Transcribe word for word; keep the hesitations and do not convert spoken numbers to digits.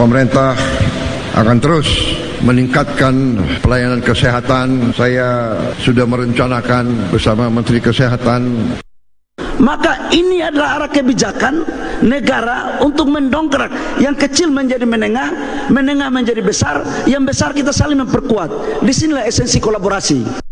Pemerintah akan terus meningkatkan pelayanan kesehatan. Saya sudah merencanakan bersama Menteri Kesehatan. Maka ini adalah arah kebijakan negara untuk mendongkrak yang kecil menjadi menengah, menengah menjadi besar, yang besar kita saling memperkuat. Disinilah esensi kolaborasi.